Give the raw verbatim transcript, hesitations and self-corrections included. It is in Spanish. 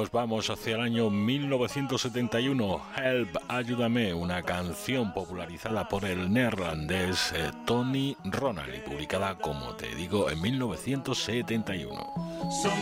nos vamos hacia el año mil novecientos setenta y uno. Help, ayúdame, una canción popularizada por el neerlandés eh, Tony Ronald y publicada, como te digo, en mil novecientos setenta y uno.